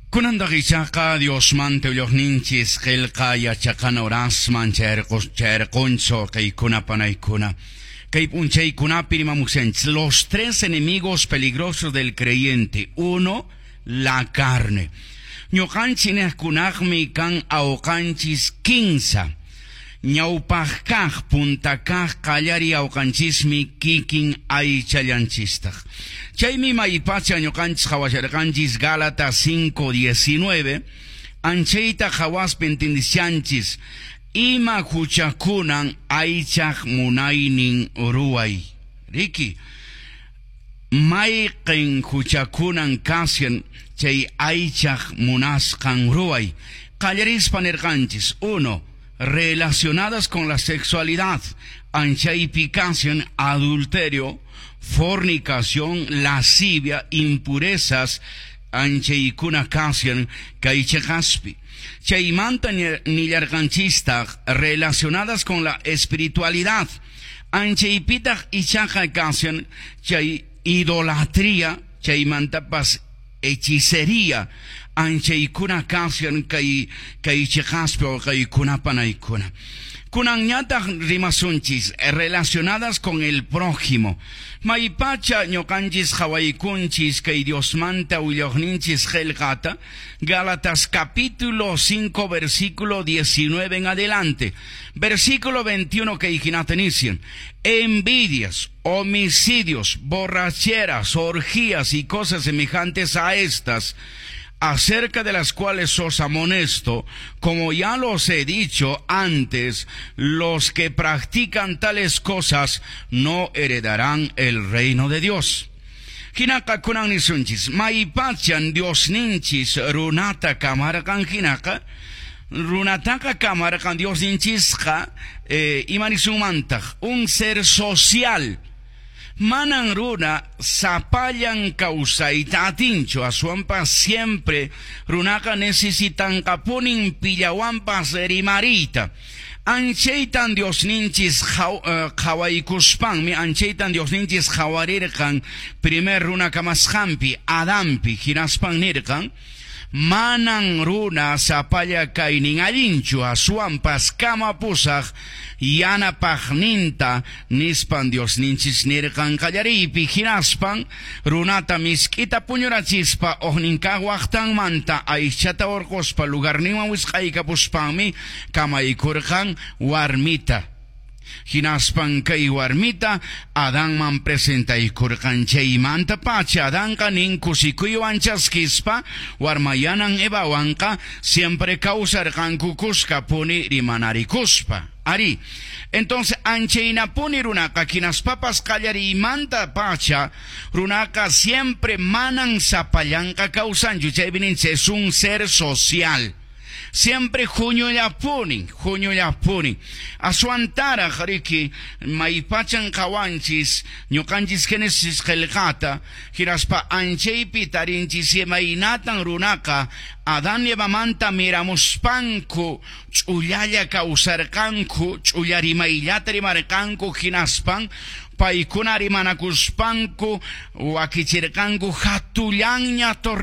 Kunandagisaka Dios mante ullogninchis qilqa yachaqana urasman chayarquncho kay kunapanaykuna. Kay punchaykunapi rimamusenchis los tres enemigos peligrosos del creyente. Uno, la carne. Ñuqanchis kunaqmi kan awqanchis kinsa. Ñawpaqkaq puntakaq qallari awqanchismi kikin aychallanchistaq. Chaymi maypacha ñuqanchis qhawasharqanchis Gálatas 5:19 anchayta qhawaspa entendisyanchis ima huchakunan aychaq munaynin ruway. Riki, mayqin huchakunan kasyan chay aychaq munasqan ruway. Qallarispa nirqanchis. Uno, relacionadas con la sexualidad, anchaypicación, adulterio, fornicación, lascivia, impurezas, anchaykuna kasyan kaychaqaspi. Chaymanta nillarqanchistaq relacionadas con la espiritualidad, anchaypitaq ichaqa kasyan chay idolatría, chaymantapas hechicería, anchaykuna kasyan kaychaqaspi o kaykunapanaykuna. Kunanñataq rimasunchis relacionadas con el prójimo. Maypacha ñuqanchis qhawaykunchis kay Diosmanta willogninchis qillqata, Gálatas capítulo 5 versículo 19 en adelante. Versículo 21 que inician: envidias, homicidios, borracheras, orgías y cosas semejantes a estas, acerca de las cuales os amonesto, como ya los he dicho antes, los que practican tales cosas no heredarán el reino de Dios. Hinaka kunan nisunchis, maipachan Dios ninchis runata kamarkan hinaka, runataka kamarkan Dios ninchisqa, imanisumantaq, un ser social. Manan runa sapallan causaytatincho asuampa siempre runaka necesitan kapunin pillawampas rimarita. Anchaytan Dios ninchis qhawaykuspanmi, anchaytan Dios ninchis qhawarirqan primer runa kamasqanpi Adampi hiraspan nirqan. Manan runa sapalla kaynin allinchu asuampas kamapusaq yanapaqninta nispan Dios ninchis nirqan qallaripi hiraspan runata misk'ita puñurachispa oqninkaq waqtanmanta aychata urquspa lugarninwan wisq'aykapuspanmi kamaykurqan warmita. Hinaspan kay warmita Adanman presentaykurqan. Chaymanta pacha Adanqa nin kusikuywan chaskispa warmayanan Evawanqa siempre causarqanku kuskapuni rimanarikuspa. Ari, entonces anchaynapuni runaka kinaspapas qallarimanta pacha runaka siempre manan sapallanqa causanchu. Chaypininchis es un ser social. Siempre juñullapuni. Asuantara jariki maipachan kawanchis ñuqanchis Génesis qillqata hiraspa anchaypi tarinchis imaynatan runaka Adán y Evamanta miramuspanku ch'ullalla kawsarqanku ch'ullarimayllata rimarqanku hinaspan paykuna rimanakuspanku wakichirqanku hatullanña